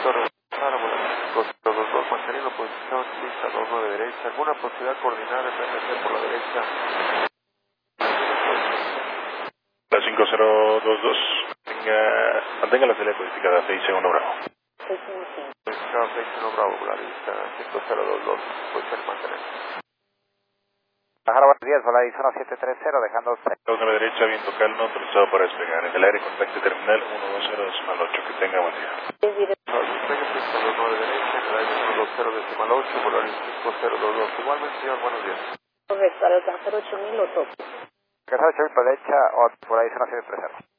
Torre Árbol, 222, manteniendo posición, pista 29 derecha, alguna posibilidad de coordinar el BMC por la derecha. La 5022, mantenga la salida codificada 661 Bravo. 661 Bravo, la lista 5022, posición mantener. Pájaro, buenos días, Volaris 1730, dejando 29 derecha, viento calmo, autorizado para despegar. En el aire, contacte terminal 120.8, que tenga buen día. Despegue pista 29 derecha, en el aire 120.8, Volaris 5022. Igualmente, señor, buenos días. Correcto, al alcanzar 8000 lo topo. Alcanzar 8000 por derecha, o Volaris 1730.